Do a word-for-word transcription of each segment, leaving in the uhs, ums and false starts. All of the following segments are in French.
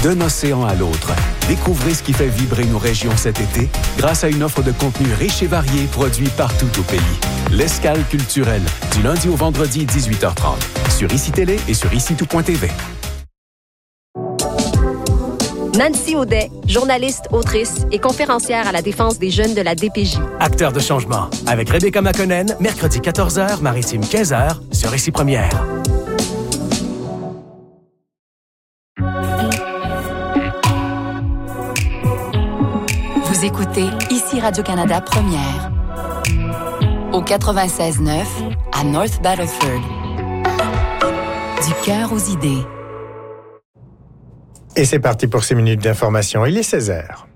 d'un océan à l'autre. Découvrez ce qui fait vibrer nos régions cet été grâce à une offre de contenu riche et varié produit partout au pays. L'Escale culturelle, du lundi au vendredi, dix-huit heures trente. Sur I C I Télé et sur ici tout point t v. Nancy Audet, journaliste, autrice et conférencière à la défense des jeunes de la D P J. Acteur de changement, avec Rebecca McConnell, mercredi quatorze heures, maritime quinze heures, sur Ici Première. Vous écoutez Ici Radio-Canada Première. Au quatre-vingt-seize neuf, à North Battleford. Du cœur aux idées. Et c'est parti pour ces minutes d'information. Il est seize heures.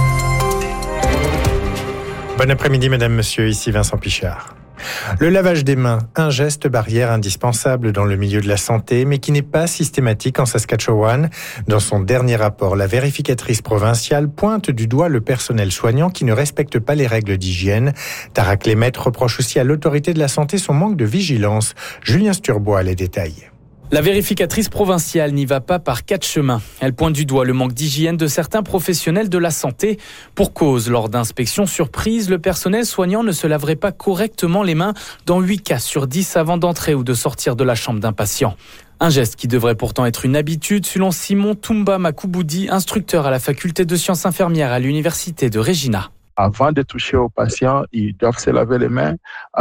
Bon après-midi, mesdames, messieurs. Ici Vincent Pichard. Le lavage des mains, un geste barrière indispensable dans le milieu de la santé, mais qui n'est pas systématique en Saskatchewan. Dans son dernier rapport, la vérificatrice provinciale pointe du doigt le personnel soignant qui ne respecte pas les règles d'hygiène. Tara Clémette reproche aussi à l'autorité de la santé son manque de vigilance. Julien Sturbois a les détails. La vérificatrice provinciale n'y va pas par quatre chemins. Elle pointe du doigt le manque d'hygiène de certains professionnels de la santé. Pour cause, lors d'inspections surprises, le personnel soignant ne se laverait pas correctement les mains dans huit cas sur dix avant d'entrer ou de sortir de la chambre d'un patient. Un geste qui devrait pourtant être une habitude, selon Simon Toumba Makuboudi, instructeur à la faculté de sciences infirmières à l'université de Regina. Avant de toucher aux patients, ils doivent se laver les mains.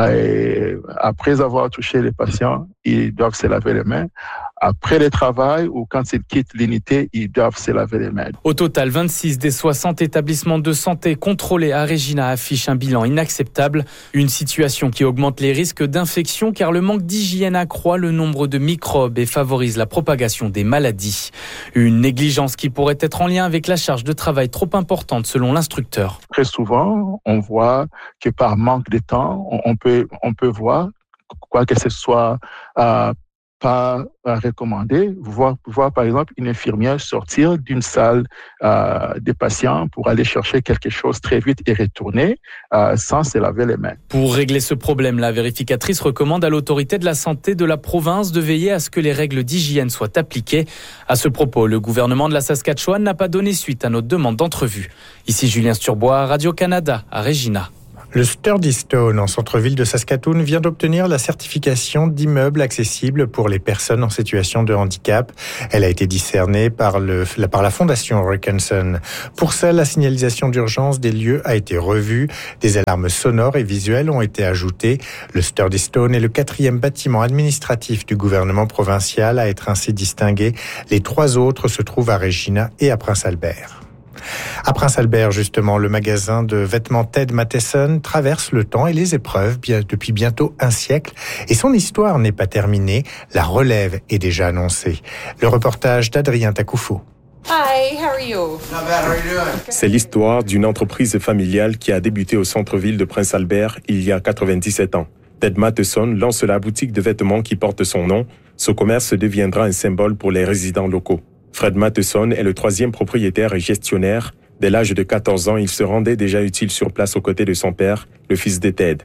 Et après avoir touché les patients, ils doivent se laver les mains. Après le travail ou quand ils quittent l'unité, ils doivent se laver les mains. Au total, vingt-six des soixante établissements de santé contrôlés à Regina affichent un bilan inacceptable. Une situation qui augmente les risques d'infection car le manque d'hygiène accroît le nombre de microbes et favorise la propagation des maladies. Une négligence qui pourrait être en lien avec la charge de travail trop importante selon l'instructeur. Très souvent, on voit que par manque de temps, on peut, on peut voir, quoi que ce soit euh, pas recommandé, voir, voir par exemple une infirmière sortir d'une salle euh, des patients pour aller chercher quelque chose très vite et retourner euh, sans se laver les mains. Pour régler ce problème, la vérificatrice recommande à l'autorité de la santé de la province de veiller à ce que les règles d'hygiène soient appliquées. À ce propos, le gouvernement de la Saskatchewan n'a pas donné suite à notre demande d'entrevue. Ici Julien Sturbois, Radio-Canada, à Regina. Le Sturdy Stone, en centre-ville de Saskatoon, vient d'obtenir la certification d'immeuble accessible pour les personnes en situation de handicap. Elle a été décernée par, le, par la Fondation Rickenson. Pour ça, la signalisation d'urgence des lieux a été revue. Des alarmes sonores et visuelles ont été ajoutées. Le Sturdy Stone est le quatrième bâtiment administratif du gouvernement provincial à être ainsi distingué. Les trois autres se trouvent à Regina et à Prince-Albert. À Prince-Albert, justement, le magasin de vêtements Ted Matheson traverse le temps et les épreuves bien, depuis bientôt un siècle. Et son histoire n'est pas terminée. La relève est déjà annoncée. Le reportage d'Adrien Takoufo. Hi, how are you? Not bad, how are you doing? C'est l'histoire d'une entreprise familiale qui a débuté au centre-ville de Prince-Albert il y a quatre-vingt-dix-sept ans. Ted Matheson lance la boutique de vêtements qui porte son nom. Ce commerce deviendra un symbole pour les résidents locaux. Fred Matheson est le troisième propriétaire et gestionnaire. Dès l'âge de quatorze ans, il se rendait déjà utile sur place aux côtés de son père, le fils de Ted.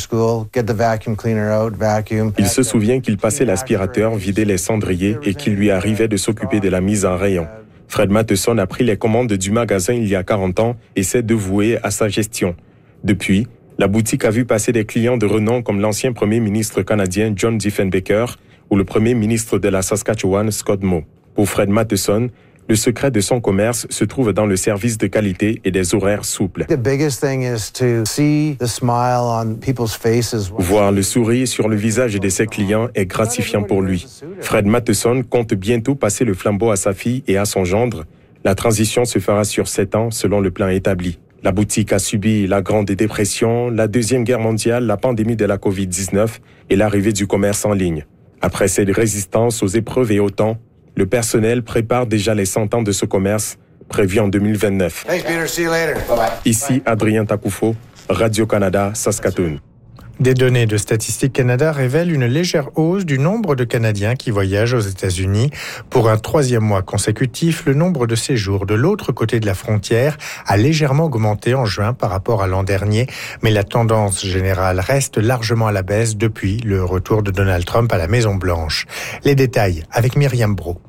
Il se souvient qu'il passait l'aspirateur, vidait les cendriers et qu'il lui arrivait de s'occuper de la mise en rayon. Fred Matheson a pris les commandes du magasin il y a quarante ans et s'est dévoué à sa gestion. Depuis, la boutique a vu passer des clients de renom comme l'ancien premier ministre canadien John Diefenbaker ou le premier ministre de la Saskatchewan Scott Moe. Pour Fred Matheson, le secret de son commerce se trouve dans le service de qualité et des horaires souples. Voir le sourire sur le visage de ses clients est gratifiant pour lui. Fred Matheson compte bientôt passer le flambeau à sa fille et à son gendre. La transition se fera sur sept ans selon le plan établi. La boutique a subi la Grande Dépression, la Deuxième Guerre mondiale, la pandémie de la covid dix-neuf et l'arrivée du commerce en ligne. Après cette résistance aux épreuves et au temps, le personnel prépare déjà les cent ans de ce commerce, prévu en deux mille vingt-neuf. Thanks, Peter. See you later. Bye-bye. Ici Adrien Takoufo, Radio-Canada, Saskatoon. Des données de Statistique Canada révèlent une légère hausse du nombre de Canadiens qui voyagent aux États-Unis. Pour un troisième mois consécutif, le nombre de séjours de l'autre côté de la frontière a légèrement augmenté en juin par rapport à l'an dernier, mais la tendance générale reste largement à la baisse depuis le retour de Donald Trump à la Maison-Blanche. Les détails avec Myriam Brault.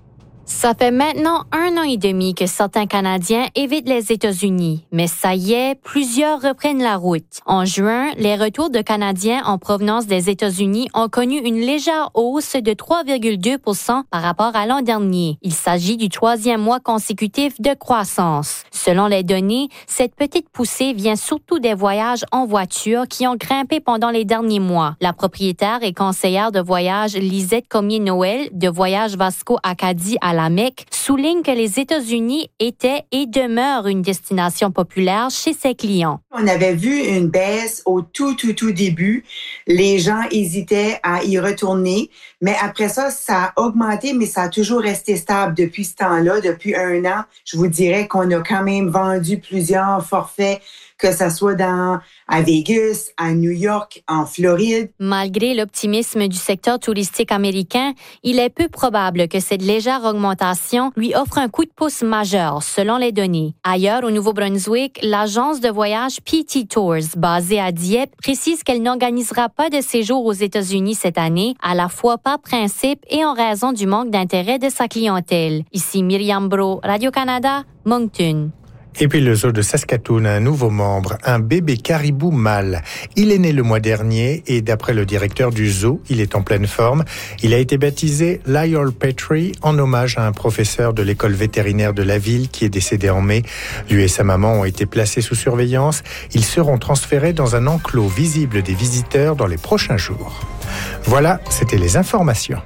Ça fait maintenant un an et demi que certains Canadiens évitent les États-Unis, mais ça y est, plusieurs reprennent la route. En juin, les retours de Canadiens en provenance des États-Unis ont connu une légère hausse de trois virgule deux pour cent par rapport à l'an dernier. Il s'agit du troisième mois consécutif de croissance. Selon les données, cette petite poussée vient surtout des voyages en voiture qui ont grimpé pendant les derniers mois. La propriétaire et conseillère de voyage Lisette Cormier-Noël de Voyage Vasco Acadie à la Mecque souligne que les États-Unis étaient et demeurent une destination populaire chez ses clients. On avait vu une baisse au tout, tout, tout début. Les gens hésitaient à y retourner, mais après ça, ça a augmenté, mais ça a toujours resté stable depuis ce temps-là, depuis un an. Je vous dirais qu'on a quand même vendu plusieurs forfaits, que ça soit dans à Vegas, à New York, en Floride. Malgré l'optimisme du secteur touristique américain, il est peu probable que cette légère augmentation lui offre un coup de pouce majeur, selon les données. Ailleurs, au Nouveau-Brunswick, l'agence de voyage P T Tours, basée à Dieppe, précise qu'elle n'organisera pas de séjour aux États-Unis cette année, à la fois par principe et en raison du manque d'intérêt de sa clientèle. Ici Myriam Bro, Radio-Canada, Moncton. Et puis le zoo de Saskatoon a un nouveau membre, un bébé caribou mâle. Il est né le mois dernier et d'après le directeur du zoo, il est en pleine forme. Il a été baptisé Lyall Petrie en hommage à un professeur de l'école vétérinaire de la ville qui est décédé en mai. Lui et sa maman ont été placés sous surveillance. Ils seront transférés dans un enclos visible des visiteurs dans les prochains jours. Voilà, c'était les informations.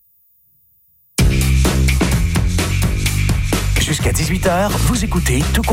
Jusqu'à dix-huit heures, vous écoutez Tout